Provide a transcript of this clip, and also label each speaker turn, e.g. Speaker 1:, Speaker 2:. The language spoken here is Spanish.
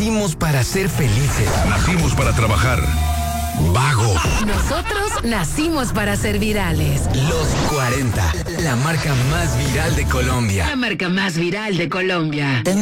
Speaker 1: nacimos para ser felices.
Speaker 2: Nacimos para trabajar. Vago.
Speaker 3: Nosotros nacimos para ser virales.
Speaker 1: Los 40, la marca más viral de Colombia.
Speaker 3: La marca más viral de Colombia.